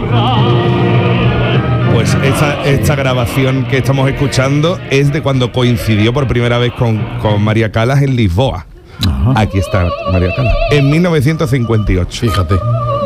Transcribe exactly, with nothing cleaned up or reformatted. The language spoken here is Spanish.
Pues esta, esta grabación que estamos escuchando es de cuando coincidió por primera vez con, con María Callas en Lisboa. Ajá. Aquí está María Callas, en mil novecientos cincuenta y ocho. Fíjate.